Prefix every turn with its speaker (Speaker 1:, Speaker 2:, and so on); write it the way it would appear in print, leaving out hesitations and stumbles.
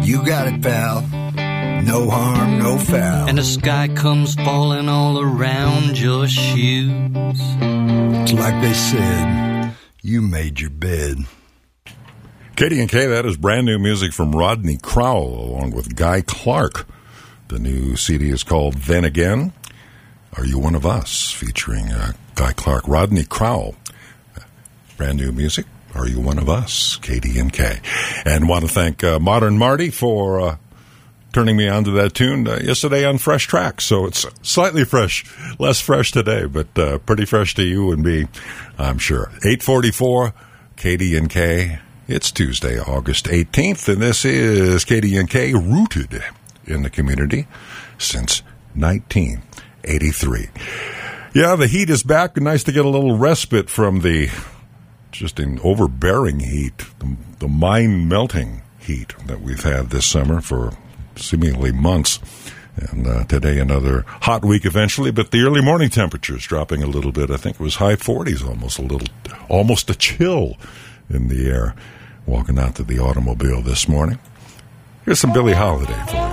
Speaker 1: You got it, pal. No harm, no foul.
Speaker 2: And the sky comes falling all around your shoes.
Speaker 1: It's like they said, you made your bed.
Speaker 3: KD&K, that is brand new music from Rodney Crowell along with Guy Clark. The new CD is called Then Again. Are You One of Us? Featuring Guy Clark, Rodney Crowell. Brand new music. Are You One of Us? KD&K. And want to thank Modern Marty for turning me onto that tune yesterday on Fresh Tracks. So it's slightly fresh, less fresh today, but pretty fresh to you and me, I'm sure. 8:44, KD&K. It's Tuesday, August 18th, and this is KD&K, rooted in the community since 1983. Yeah, the heat is back. Nice to get a little respite from the just an overbearing heat, the mind-melting heat that we've had this summer for seemingly months. And today another hot week eventually, but the early morning temperatures dropping a little bit. I think it was high 40s, almost a chill in the air walking out to the automobile this morning. Here's some Billie Holiday for you.